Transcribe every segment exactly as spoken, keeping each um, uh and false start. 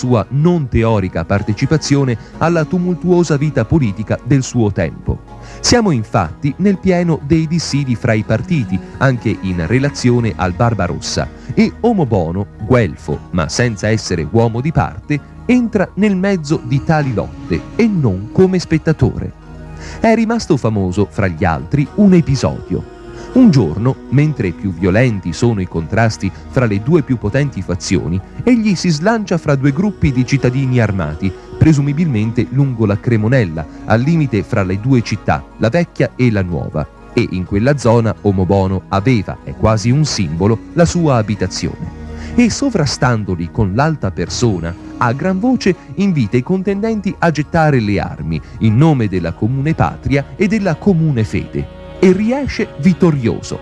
sua non teorica partecipazione alla tumultuosa vita politica del suo tempo. Siamo infatti nel pieno dei dissidi fra i partiti, anche in relazione al Barbarossa, e Omobono, guelfo ma senza essere uomo di parte, entra nel mezzo di tali lotte e non come spettatore. È rimasto famoso fra gli altri un episodio. Un giorno, mentre più violenti sono i contrasti fra le due più potenti fazioni, egli si slancia fra due gruppi di cittadini armati, presumibilmente lungo la Cremonella, al limite fra le due città, la vecchia e la nuova, e in quella zona Omobono aveva, è quasi un simbolo, la sua abitazione. E sovrastandoli con l'alta persona, a gran voce invita i contendenti a gettare le armi in nome della comune patria e della comune fede, e riesce vittorioso.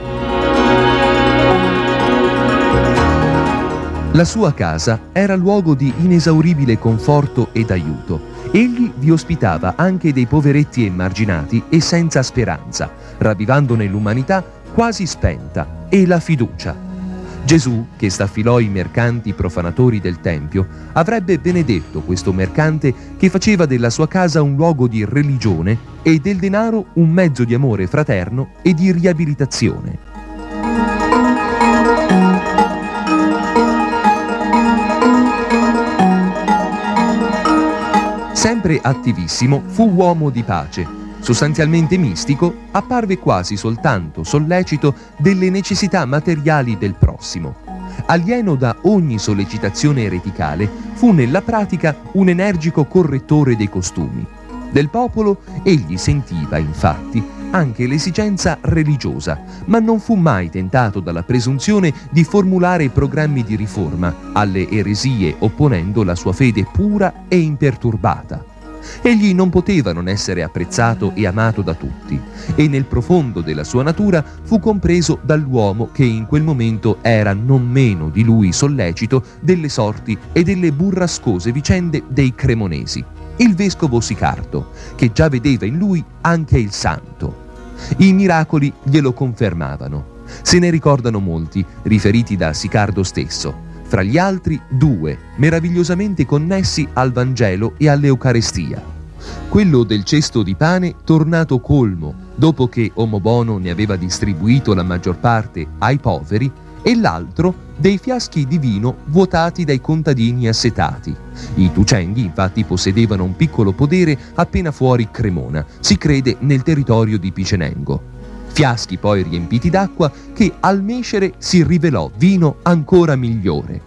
La sua casa era luogo di inesauribile conforto ed aiuto. Egli vi ospitava anche dei poveretti emarginati e senza speranza, ravvivandone l'umanità quasi spenta e la fiducia. Gesù, che staffilò i mercanti profanatori del Tempio, avrebbe benedetto questo mercante che faceva della sua casa un luogo di religione e del denaro un mezzo di amore fraterno e di riabilitazione. Sempre attivissimo, fu uomo di pace. Sostanzialmente mistico, apparve quasi soltanto sollecito delle necessità materiali del prossimo. Alieno da ogni sollecitazione ereticale, fu nella pratica un energico correttore dei costumi. Del popolo egli sentiva, infatti, anche l'esigenza religiosa, ma non fu mai tentato dalla presunzione di formulare programmi di riforma alle eresie, opponendo la sua fede pura e imperturbata. Egli non poteva non essere apprezzato e amato da tutti, e nel profondo della sua natura fu compreso dall'uomo che in quel momento era non meno di lui sollecito delle sorti e delle burrascose vicende dei cremonesi, il vescovo Sicardo, che già vedeva in lui anche il santo. I miracoli glielo confermavano. Se ne ricordano molti, riferiti da Sicardo stesso. Fra gli altri due, meravigliosamente connessi al Vangelo e all'Eucarestia. Quello del cesto di pane tornato colmo, dopo che Omobono ne aveva distribuito la maggior parte ai poveri, e l'altro dei fiaschi di vino vuotati dai contadini assetati. I Tucenghi infatti possedevano un piccolo podere appena fuori Cremona, si crede nel territorio di Picenengo. Fiaschi poi riempiti d'acqua che al mescere si rivelò vino ancora migliore.